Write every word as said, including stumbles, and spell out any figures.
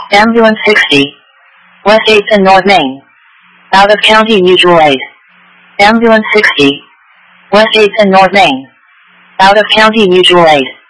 Ambulance sixty. West eighth and North Main. Out of county mutual aid. Ambulance sixty. West eighth and North Main. Out of county mutual aid.